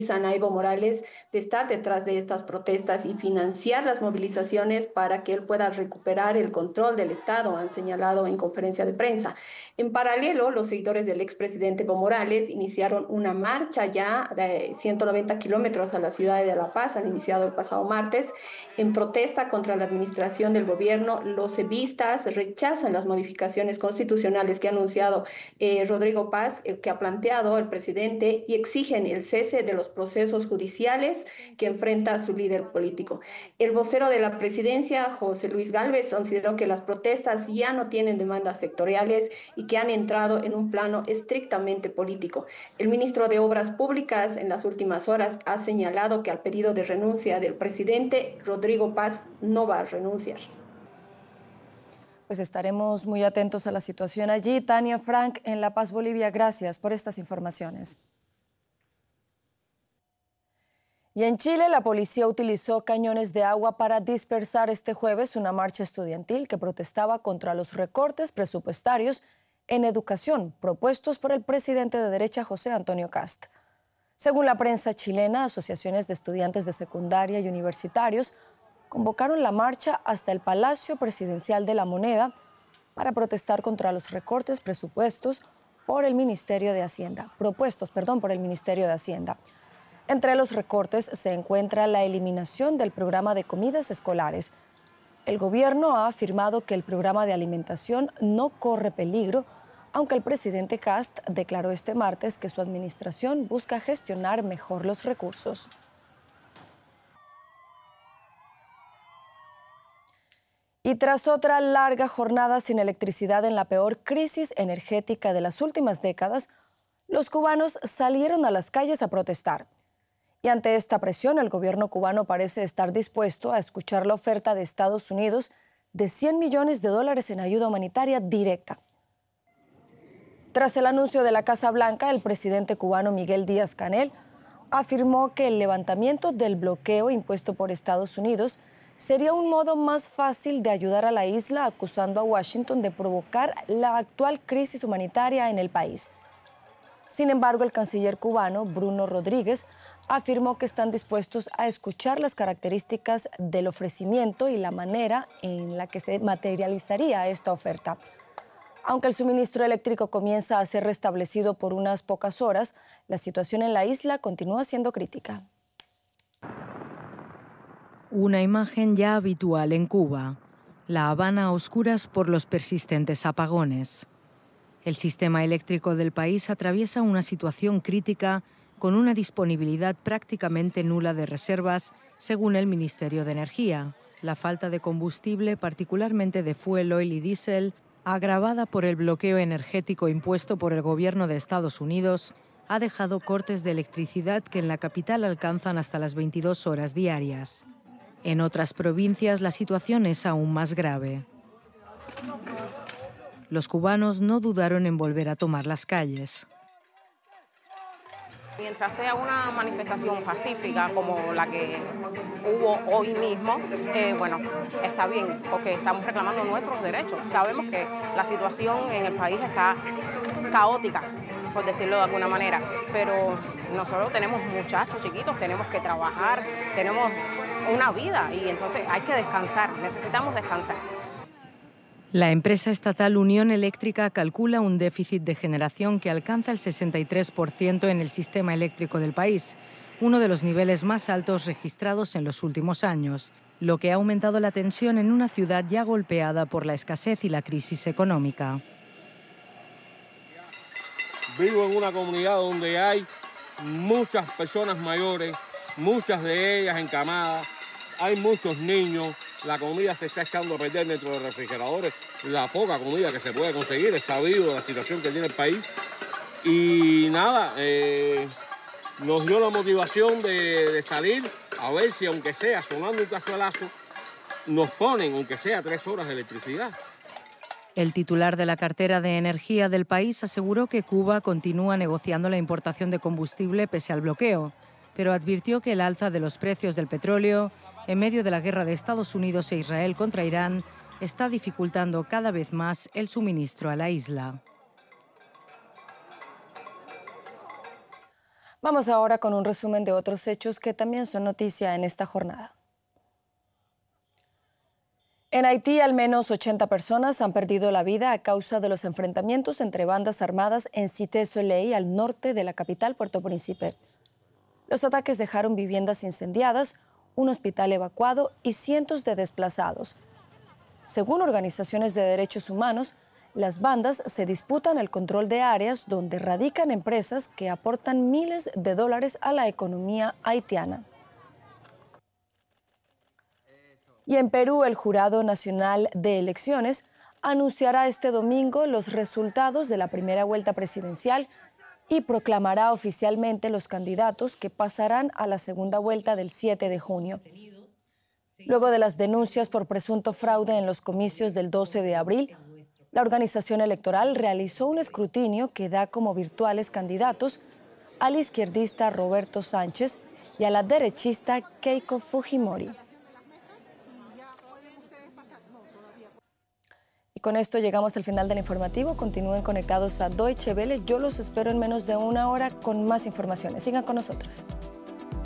a Evo Morales de estar detrás de estas protestas y financiar las movilizaciones para que él pueda recuperar el control del Estado, han señalado en conferencia de prensa. En paralelo, los seguidores del expresidente Evo Morales iniciaron una marcha ya de 190 kilómetros a la ciudad de La Paz, han iniciado el pasado martes, en protesta contra la administración del gobierno. Los evistas rechazan las modificaciones constitucionales que ha anunciado Rodrigo Paz, que ha planteado el presidente, y exigen el cese de los procesos judiciales que enfrenta a su líder político. El vocero de la presidencia, José Luis Gálvez, consideró que las protestas ya no tienen demandas sectoriales y que han entrado en un plano estrictamente político. El ministro de Obras Públicas en las últimas horas ha señalado que al pedido de renuncia del presidente, Rodrigo Paz no va a renunciar. Pues estaremos muy atentos a la situación allí. Tania Frank, en La Paz, Bolivia, gracias por estas informaciones. Y en Chile, la policía utilizó cañones de agua para dispersar este jueves una marcha estudiantil que protestaba contra los recortes presupuestarios en educación propuestos por el presidente de derecha José Antonio Kast. Según la prensa chilena, asociaciones de estudiantes de secundaria y universitarios convocaron la marcha hasta el Palacio Presidencial de la Moneda para protestar contra los recortes propuestos por el Ministerio de Hacienda. Entre los recortes se encuentra la eliminación del programa de comidas escolares. El gobierno ha afirmado que el programa de alimentación no corre peligro, aunque el presidente Kast declaró este martes que su administración busca gestionar mejor los recursos. Y tras otra larga jornada sin electricidad en la peor crisis energética de las últimas décadas, los cubanos salieron a las calles a protestar. Y ante esta presión, el gobierno cubano parece estar dispuesto a escuchar la oferta de Estados Unidos de $100 millones en ayuda humanitaria directa. Tras el anuncio de la Casa Blanca, el presidente cubano Miguel Díaz-Canel afirmó que el levantamiento del bloqueo impuesto por Estados Unidos sería un modo más fácil de ayudar a la isla, acusando a Washington de provocar la actual crisis humanitaria en el país. Sin embargo, el canciller cubano, Bruno Rodríguez, afirmó que están dispuestos a escuchar las características del ofrecimiento y la manera en la que se materializaría esta oferta. Aunque el suministro eléctrico comienza a ser restablecido por unas pocas horas, la situación en la isla continúa siendo crítica. Una imagen ya habitual en Cuba, La Habana a oscuras por los persistentes apagones. El sistema eléctrico del país atraviesa una situación crítica con una disponibilidad prácticamente nula de reservas, según el Ministerio de Energía. La falta de combustible, particularmente de fuel oil y diésel, agravada por el bloqueo energético impuesto por el gobierno de Estados Unidos, ha dejado cortes de electricidad que en la capital alcanzan hasta las 22 horas diarias. En otras provincias la situación es aún más grave. Los cubanos no dudaron en volver a tomar las calles. Mientras sea una manifestación pacífica como la que hubo hoy mismo, bueno, está bien, porque estamos reclamando nuestros derechos. Sabemos que la situación en el país está caótica, por decirlo de alguna manera, pero nosotros tenemos muchachos chiquitos, tenemos que trabajar, tenemos una vida y entonces hay que descansar, necesitamos descansar. La empresa estatal Unión Eléctrica calcula un déficit de generación que alcanza el 63% en el sistema eléctrico del país, uno de los niveles más altos registrados en los últimos años, lo que ha aumentado la tensión en una ciudad ya golpeada por la escasez y la crisis económica. Vivo en una comunidad donde hay muchas personas mayores, muchas de ellas encamadas, hay muchos niños. La comida se está echando a perder dentro de los refrigeradores. La poca comida que se puede conseguir, es sabido de la situación que tiene el país. Y nada, nos dio la motivación de salir a ver si, aunque sea sonando un cazuelazo, nos ponen, aunque sea 3 horas de electricidad. El titular de la cartera de energía del país aseguró que Cuba continúa negociando la importación de combustible pese al bloqueo, pero advirtió que el alza de los precios del petróleo en medio de la guerra de Estados Unidos e Israel contra Irán está dificultando cada vez más el suministro a la isla. Vamos ahora con un resumen de otros hechos que también son noticia en esta jornada. En Haití, al menos 80 personas han perdido la vida a causa de los enfrentamientos entre bandas armadas en Cité Soleil, al norte de la capital, Puerto Príncipe. Los ataques dejaron viviendas incendiadas, un hospital evacuado y cientos de desplazados. Según organizaciones de derechos humanos, las bandas se disputan el control de áreas donde radican empresas que aportan miles de dólares a la economía haitiana. Y en Perú, el Jurado Nacional de Elecciones anunciará este domingo los resultados de la primera vuelta presidencial y proclamará oficialmente los candidatos que pasarán a la segunda vuelta del 7 de junio. Luego de las denuncias por presunto fraude en los comicios del 12 de abril, la organización electoral realizó un escrutinio que da como virtuales candidatos al izquierdista Roberto Sánchez y a la derechista Keiko Fujimori. Y con esto llegamos al final del informativo. Continúen conectados a Deutsche Welle. Yo los espero en menos de una hora con más informaciones. Sigan con nosotros.